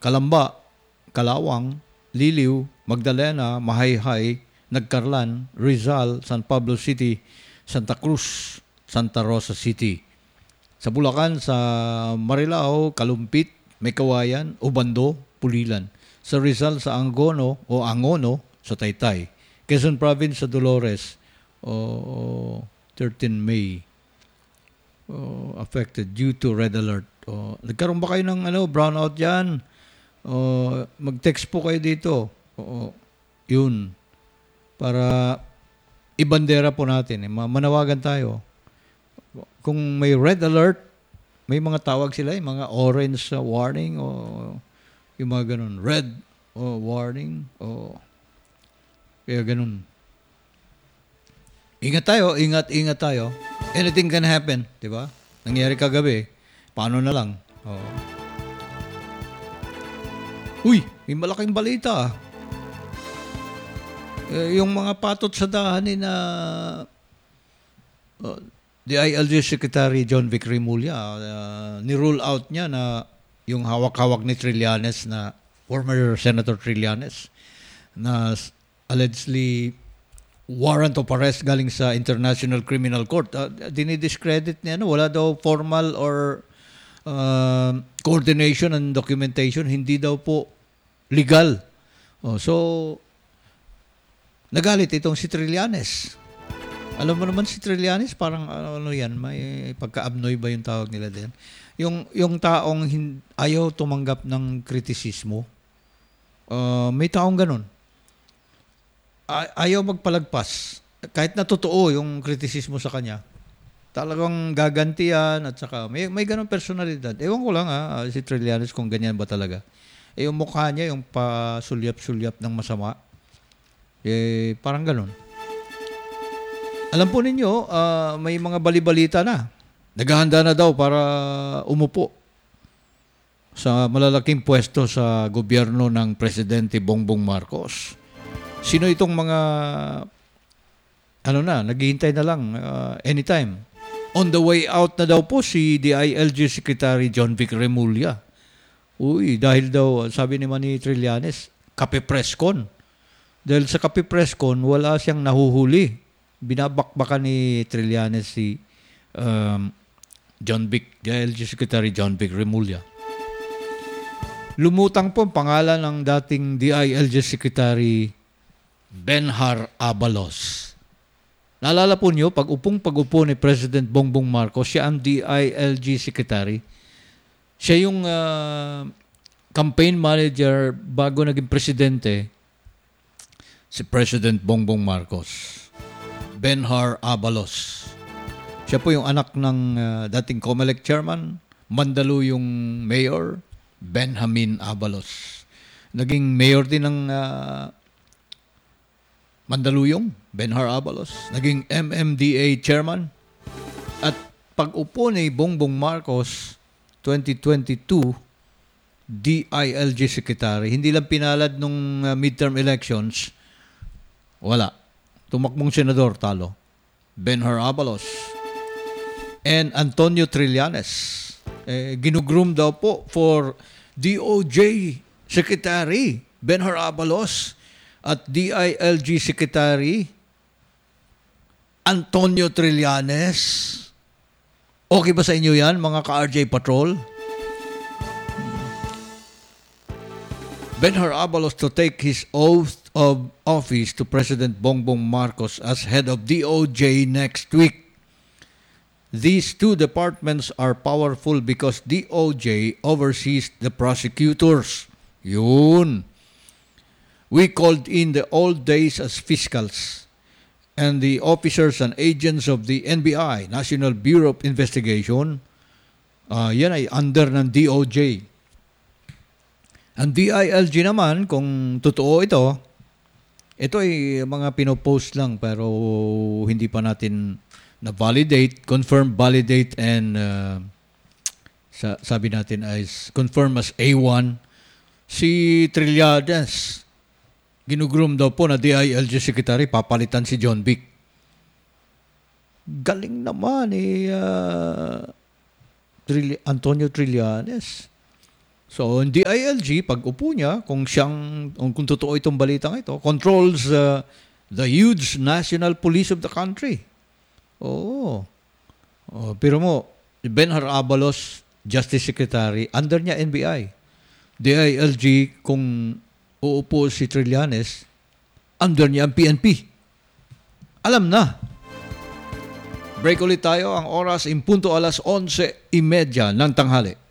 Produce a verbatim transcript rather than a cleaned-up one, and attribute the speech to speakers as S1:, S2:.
S1: Kalamba, Kalawang, Liliw, Magdalena, Mahayhay, Nagkarlan, Rizal, San Pablo City, Santa Cruz, Santa Rosa City. Sa Bulacan, sa Marilao, Kalumpit, Mekawayan, Obando, Pulilan. Sa Rizal, sa Angono o Angono, sa Taytay. Quezon Province, sa Dolores, o thirteenth May, o, affected due to red alert. O, nagkaroon ba kayo ng ano, brownout dyan? O, mag-text po kayo dito. O, yun. Para ibandera po natin. Eh. Manawagan tayo. Kung may red alert, may mga tawag sila, yung mga orange uh, warning o yung mga ganun. Red o warning o kaya ganun. Ingat tayo, ingat, ingat tayo. Anything can happen, di ba? Nangyari kagabi, paano na lang? Oh. Uy, may malaking balita. Eh, yung mga patot sa dahanin na uh, D I L G Secretary John Vic Remulla, uh, ni-rule out niya na yung hawak-hawak ni Trillanes na former Senator Trillanes na allegedly warrant of arrest galing sa International Criminal Court. Uh, dinidiscredit niya, no? Wala daw formal or uh, coordination and documentation. Hindi daw po legal. Oh, so, nagalit itong si Trillanes. Alam mo naman si Trillanes, parang ano, ano yan, may pagka-abnoy ba yung tawag nila din? Yung, yung taong hin- ayaw tumanggap ng kritisismo, uh, may taong ganun. Ayaw magpalagpas. Kahit na totoo yung kritisismo sa kanya, talagang gagantihan at saka may, may ganong personalidad. Ewan ko lang ha, si Trillanes kung ganyan ba talaga. Eh yung mukha niya, yung pasulyap-sulyap ng masama, eh parang ganon. Alam po ninyo, uh, may mga balibalita na. Naghahanda na daw para umupo sa malalaking pwesto sa gobyerno ng Presidente Bongbong Marcos. Sino itong mga, ano na, naghihintay na lang, uh, anytime. On the way out na daw po si D I L G Secretary John Vic Remulla. Uy, dahil daw, sabi ni Manny Trillanes, kape presscon. Dahil sa kape presscon, wala siyang nahuhuli. Binabakbakan ni Trillanes si um, John Vic, D I L G Secretary John Vic Remulla. Lumutang po pangalan ng dating D I L G Secretary Benhar Abalos. Naalala po niyo, pag upong pag-upo ni President Bongbong Marcos, siya ang D I L G Secretary. Siya yung uh, campaign manager bago naging presidente si President Bongbong Marcos. Benhar Abalos. Siya po yung anak ng uh, dating COMELEC chairman, Mandaluyong mayor, Benjamin Abalos. Naging mayor din ng uh, Mandaluyong, Benhar Abalos. Naging M M D A chairman. At pag-upo ni Bongbong Marcos, twenty twenty-two, D I L G Secretary. Hindi lang pinalad nung uh, midterm elections. Wala. Tumakbong senador, talo. Benhar Abalos. And Antonio Trillanes. Eh, ginugroom daw po for D O J Secretary Benhar Abalos at D I L G Secretary Antonio Trillanes. Okay ba sa inyo yan, mga ka-R J Patrol? Benhar Abalos to take his oath of office to President Bongbong Marcos as head of D O J next week. These two departments are powerful because D O J oversees the prosecutors. Yun. We called in the old days as fiscals and the officers and agents of the N B I, National Bureau of Investigation. Uh, yan ay under ng D O J. Ang D I L G naman, kung totoo ito, ito ay mga pinopost lang pero hindi pa natin na-validate, confirm, validate, and uh, sa, sabi natin ay confirm as A one. Si Trillanes, ginugroom daw po na D I L G Secretary, papalitan si John Vic. Galing naman eh, uh, Trill- Antonio Trillanes. So, ang D I L G, pag upo niya, kung siyang, kung, kung totoo itong balitang ito, controls uh, the huge national police of the country. Oo. Oh, pero mo, Benhar Abalos, Justice Secretary, under niya N B I. D I L G, kung uupo si Trillanes, under niya ang P N P. Alam na. Break ulit tayo. Ang oras, impunto alas onse y media ng tanghali.